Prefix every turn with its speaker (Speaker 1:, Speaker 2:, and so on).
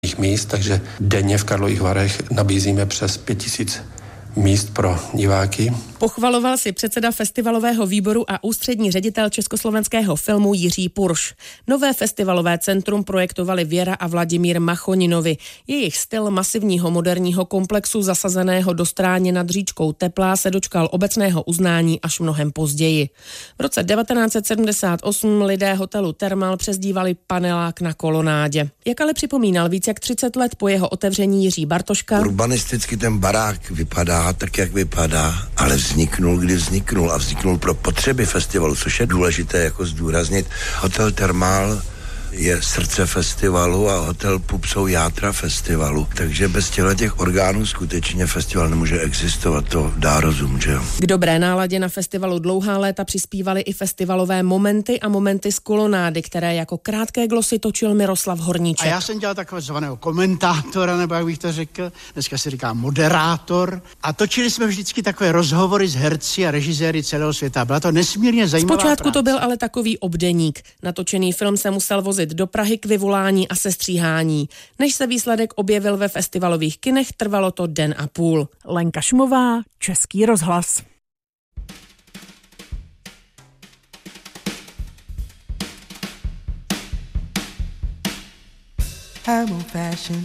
Speaker 1: míst, takže denně v Karlových Varech nabízíme přes 5000 míst pro diváky.
Speaker 2: Pochvaloval si předseda festivalového výboru a ústřední ředitel československého filmu Jiří Purš. Nové festivalové centrum projektovali Věra a Vladimír Machoninovi. Jejich styl masivního moderního komplexu zasazeného do stráně nad říčkou Teplá se dočkal obecného uznání až mnohem později. V roce 1978 lidé hotelu Thermal přezdívali panelák na kolonádě. Jak ale připomínal víc jak 30 let po jeho otevření Jiří Bartoška.
Speaker 3: Urbanisticky ten barák vypadá tak, jak vypadá, ale vzniknul, kdy vzniknul a vzniknul pro potřeby festivalu, což je důležité jako zdůraznit. Hotel Thermal je srdce festivalu a hotel Pub jsou játra festivalu. Takže bez těch orgánů skutečně festival nemůže existovat, to dá rozum, že jo.
Speaker 2: K dobré náladě na festivalu dlouhá léta přispívaly i festivalové momenty a momenty z kolonády, které jako krátké glosy točil Miroslav Horníček.
Speaker 4: A já jsem dělal takového zvaného komentátora, nebo jak bych to řekl, dneska se říká moderátor. A točili jsme vždycky takové rozhovory s herci a režiséry celého světa. Byla to nesmírně zajímavá
Speaker 2: Zpočátku
Speaker 4: práce.
Speaker 2: to byl ale takový obdeník. Natočený film se musel vozit do Prahy k vyvolání a sestříhání. Než se výsledek objevil ve festivalových kinech, trvalo to den a půl.
Speaker 5: Lenka Šumová, Český rozhlas.
Speaker 6: I'm old-fashioned.